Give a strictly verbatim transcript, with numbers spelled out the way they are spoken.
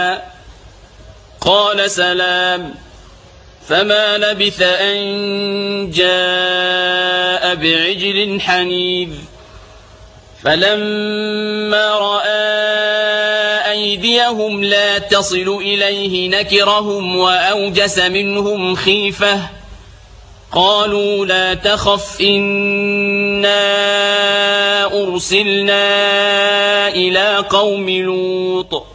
قال سلام. فما لبث أن جاء بعجل حنيذ. فلما رأى أيديهم لا تصل إليه نكرهم وأوجس منهم خيفة. قالوا لا تخف إنا أرسلنا إلى قوم لوط